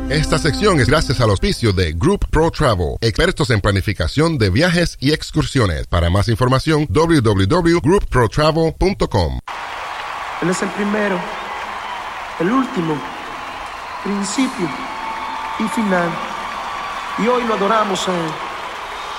Esta sección es gracias al auspicio de Group Pro Travel, expertos en planificación de viajes y excursiones. Para más información, www.groupprotravel.com. Él es el primero, el último, principio y final. Y hoy lo adoramos a Él.